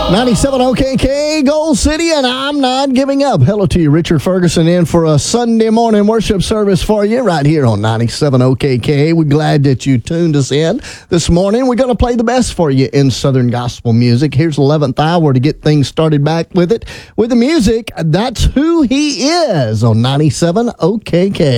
97 OKK, Gold City, and I'm not giving up. Hello to you, Richard Ferguson, in for a Sunday morning worship service for you right here on 97 OKK. We're glad that you tuned us in this morning. We're going to play the best for you in Southern gospel music. Here's 11th hour to get things started back with it. With the music, that's who he is on 97 OKK.